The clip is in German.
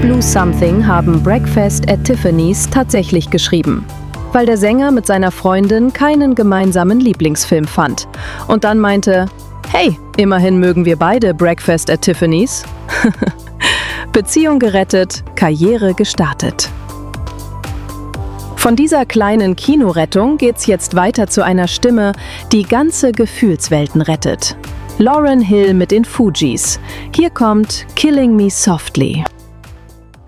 Blue Something haben Breakfast at Tiffany's tatsächlich geschrieben, weil der Sänger mit seiner Freundin keinen gemeinsamen Lieblingsfilm fand und dann meinte, hey, immerhin mögen wir beide Breakfast at Tiffany's. Beziehung gerettet, Karriere gestartet. Von dieser kleinen Kinorettung geht's jetzt weiter zu einer Stimme, die ganze Gefühlswelten rettet. Lauryn Hill mit den Fugees. Hier kommt Killing Me Softly.